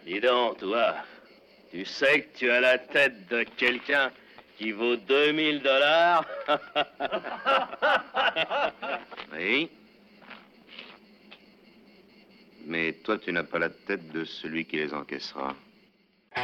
Dis donc, toi, tu sais que tu as la tête de quelqu'un qui vaut $2000? Oui. Mais toi, tu n'as pas la tête de celui qui les encaissera.